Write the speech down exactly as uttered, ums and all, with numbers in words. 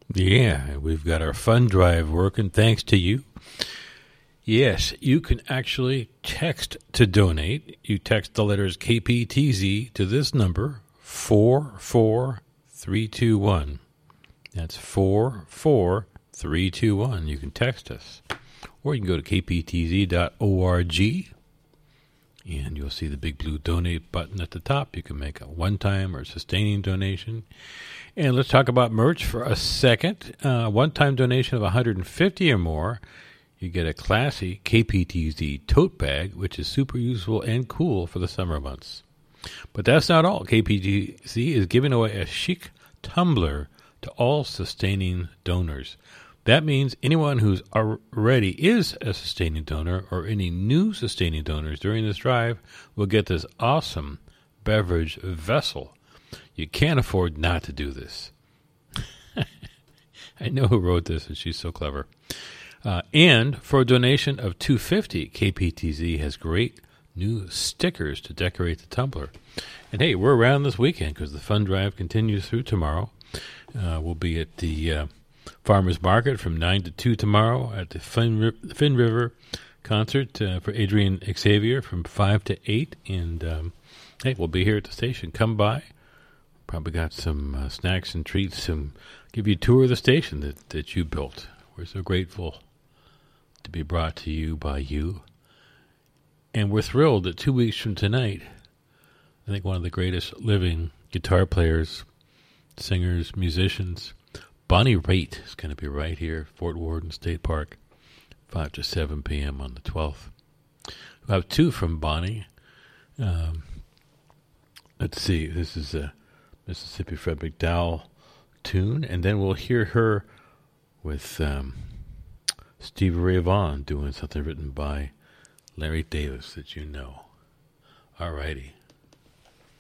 Yeah, we've got our fund drive working thanks to you. Yes, you can actually text to donate. You text the letters K P T Z to this number, four four three two one. That's four four three two one. You can text us. Or you can go to k p t z dot org, and you'll see the big blue donate button at the top. You can make a one-time or sustaining donation. And let's talk about merch for a second. Uh, one-time donation of one hundred fifty or more, you get a classy K P T Z tote bag, which is super useful and cool for the summer months. But that's not all. K P T Z is giving away a chic tumbler to all sustaining donors. That means anyone who's already is a sustaining donor or any new sustaining donors during this drive will get this awesome beverage vessel. You can't afford not to do this. I know who wrote this, and she's so clever. Uh, and for a donation of two hundred fifty dollars, K P T Z has great new stickers to decorate the tumbler. And hey, we're around this weekend because the fund drive continues through tomorrow. Uh, we'll be at the uh, Farmers Market from nine to two tomorrow, at the Finn, Finn River concert uh, for Adrian Xavier from five to eight. And um, hey, we'll be here at the station. Come by. Probably got some uh, snacks and treats, some give you a tour of the station that, that you built. We're so grateful to be brought to you by you. And we're thrilled that two weeks from tonight, I think one of the greatest living guitar players, singers, musicians, Bonnie Raitt, is going to be right here, Fort Worden State Park, five to seven p.m. on the twelfth. We'll have two from Bonnie. Um, let's see, this is a Mississippi Fred McDowell tune, and then we'll hear her with um, Stevie Ray Vaughan doing something written by Larry Davis that you know. All righty.